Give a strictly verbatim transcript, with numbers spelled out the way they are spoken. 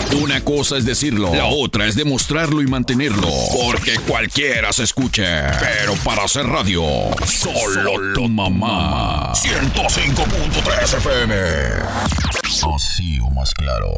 Una cosa es decirlo, la otra es demostrarlo y mantenerlo. Porque cualquiera se escucha. Pero para hacer radio, solo, solo tu mamá. ciento cinco punto tres F M. Así o más claro.